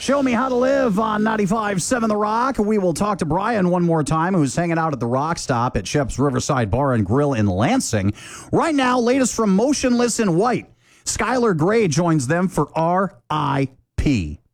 Show Me How to Live on 95.7 The Rock. We will talk to Brian one more time, who's hanging out at the Rock Stop at Shep's Riverside Bar and Grill in Lansing. Right now, latest from Motionless in White. Skylar Grey joins them for R.I.P.